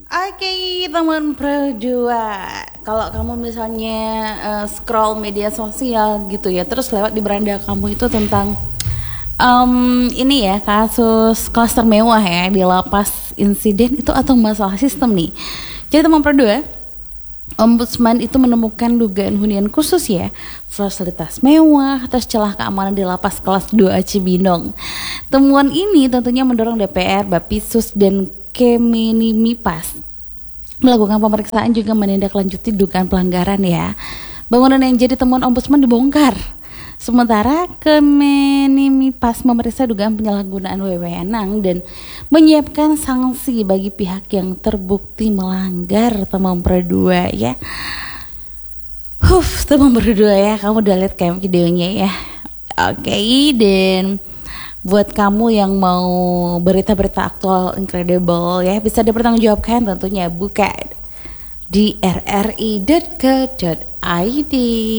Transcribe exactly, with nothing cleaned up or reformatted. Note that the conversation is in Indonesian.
Oke, teman berdua. Kalau kamu misalnya uh, scroll media sosial gitu ya, terus lewat di beranda kamu itu tentang um, ini ya kasus klaster mewah ya di lapas insiden itu atau masalah sistem nih. Jadi teman berdua, Ombudsman itu menemukan dugaan hunian khusus ya, fasilitas mewah, terus celah keamanan di lapas kelas dua Cibinong. Temuan ini tentunya mendorong D P R, Bapisus, dan Kemenimipas melakukan pemeriksaan juga menindaklanjuti dugaan pelanggaran ya. Bangunan yang jadi temuan Ombudsman dibongkar. Sementara Kemenimipas memeriksa dugaan penyalahgunaan wewenang dan menyiapkan sanksi bagi pihak yang terbukti melanggar. Teman berdua ya. Huf, teman berdua ya, kamu udah lihat kayak videonya ya. Oke, dan buat kamu yang mau berita-berita aktual incredible ya, bisa dipertanggungjawabkan tentunya, buka di r r i dot co dot i d.